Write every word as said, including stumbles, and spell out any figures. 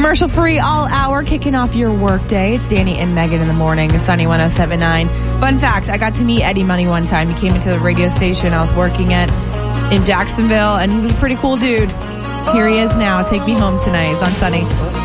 Commercial free all hour, kicking off your workday. It's Danny and Megan in the morning, Sunny one oh seven point nine. Fun fact, I got to meet Eddie Money one time. He came into the radio station I was working at in Jacksonville, and he was a pretty cool dude. Here he is now. Take me home tonight. It's on Sunny.